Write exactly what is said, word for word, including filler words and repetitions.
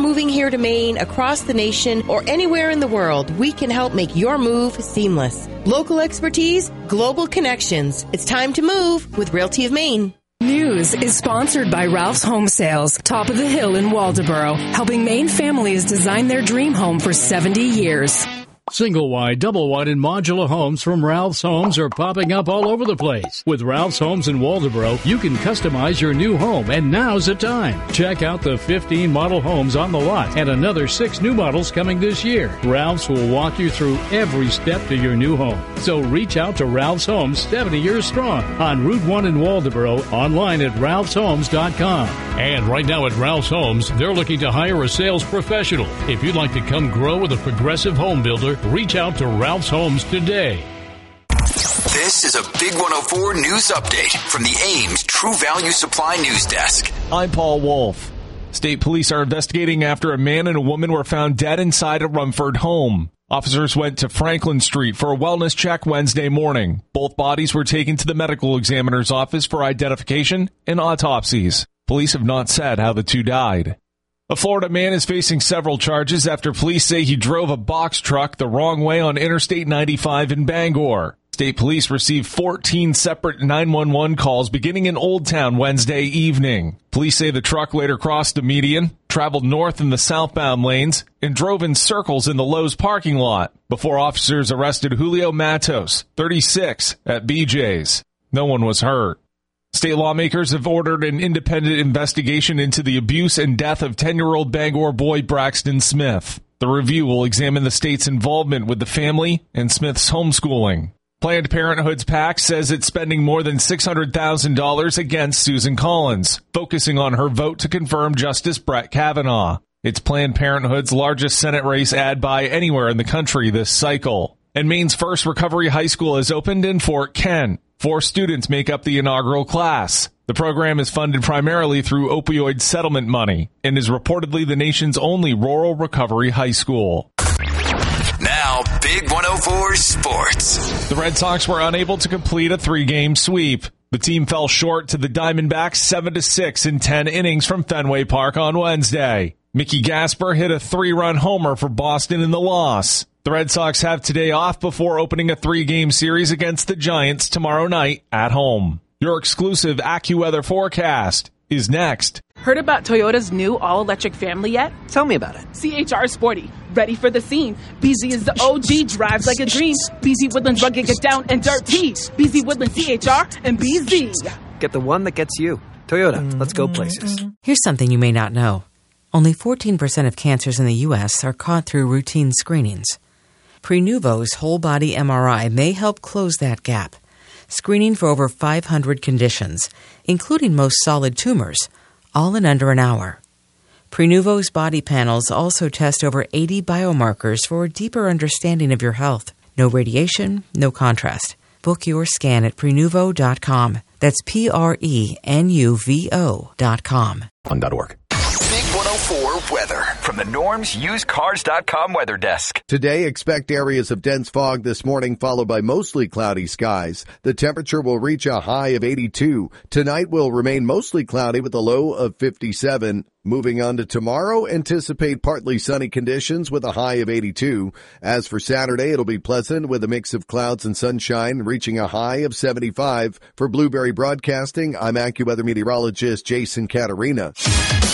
moving here to Maine, across the nation, or anywhere in the world, we can help make your move seamless. Local expertise, global connections. It's time to move with Realty of Maine. News is sponsored by Ralph's Home Sales, top of the hill in Waldoboro, helping Maine families design their dream home for seventy years. Single wide, double wide, and modular homes from Ralph's Homes are popping up all over the place. With Ralph's Homes in Waldoboro, you can customize your new home, and now's the time. Check out the fifteen model homes on the lot and another six new models coming this year. Ralph's will walk you through every step to your new home. So reach out to Ralph's Homes, seventy years strong, on Route one in Waldoboro, online at ralphs homes dot com. And right now at Ralph's Homes, they're looking to hire a sales professional. If you'd like to come grow with a progressive home builder, reach out to Ralph's Homes today. This is a Big one oh four News Update from the Ames True Value Supply News Desk. I'm Paul Wolf. State police are investigating after a man and a woman were found dead inside a Rumford home. Officers went to Franklin Street for a wellness check Wednesday morning. Both bodies were taken to the medical examiner's office for identification and autopsies. Police have not said how the two died. A Florida man is facing several charges after police say he drove a box truck the wrong way on Interstate ninety-five in Bangor. State police received fourteen separate nine one one calls beginning in Old Town Wednesday evening. Police say the truck later crossed the median, traveled north in the southbound lanes, and drove in circles in the Lowe's parking lot before officers arrested Julio Matos, thirty-six, at B J's. No one was hurt. State lawmakers have ordered an independent investigation into the abuse and death of ten-year-old Bangor boy Braxton Smith. The review will examine the state's involvement with the family and Smith's homeschooling. Planned Parenthood's PAC says it's spending more than six hundred thousand dollars against Susan Collins, focusing on her vote to confirm Justice Brett Kavanaugh. It's Planned Parenthood's largest Senate race ad buy anywhere in the country this cycle. And Maine's first recovery high school has opened in Fort Kent. Four students make up the inaugural class. The program is funded primarily through opioid settlement money and is reportedly the nation's only rural recovery high school. Now, Big one oh four Sports. The Red Sox were unable to complete a three-game sweep. The team fell short to the Diamondbacks seven to six in ten innings from Fenway Park on Wednesday. Mickey Gasper hit a three-run homer for Boston in the loss. The Red Sox have today off before opening a three-game series against the Giants tomorrow night at home. Your exclusive AccuWeather forecast is next. Heard about Toyota's new all-electric family yet? Tell me about it. C H R Sporty, ready for the scene. B Z is the O G, drives like a dream. B Z Woodlands rugged, get down and dirty. B Z Woodlands C H R and B Z. Get the one that gets you. Toyota, let's go places. Here's something you may not know. Only fourteen percent of cancers in the U S are caught through routine screenings. Prenuvo's whole-body M R I may help close that gap, screening for over five hundred conditions, including most solid tumors, all in under an hour. Prenuvo's body panels also test over eighty biomarkers for a deeper understanding of your health. No radiation, no contrast. Book your scan at prenuvo dot com. That's P R E N U V O dot com. Big one oh four weather from the Norms Used Cars dot com weather desk. Today, expect areas of dense fog this morning, followed by mostly cloudy skies. The temperature will reach a high of eighty-two. Tonight will remain mostly cloudy with a low of fifty-seven. Moving on to tomorrow, anticipate partly sunny conditions with a high of eighty-two. As for Saturday, it'll be pleasant with a mix of clouds and sunshine, reaching a high of seventy-five. For Blueberry Broadcasting, I'm AccuWeather meteorologist Jason Caterina.